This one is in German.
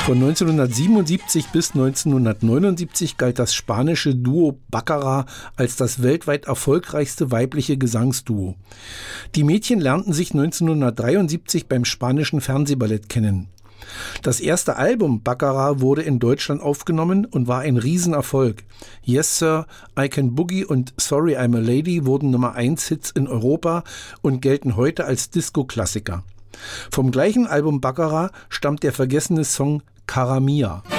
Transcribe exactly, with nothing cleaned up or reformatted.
Von neunzehnhundertsiebenundsiebzig bis neunzehnhundertneunundsiebzig galt das spanische Duo Baccara als das weltweit erfolgreichste weibliche Gesangsduo. Die Mädchen lernten sich neunzehnhundertdreiundsiebzig beim spanischen Fernsehballett kennen. Das erste Album Baccara wurde in Deutschland aufgenommen und war ein Riesenerfolg. Yes Sir, I Can Boogie und Sorry I'm a Lady wurden Nummer eins Hits in Europa und gelten heute als Disco-Klassiker. Vom gleichen Album Baccara stammt der vergessene Song Cara Mia.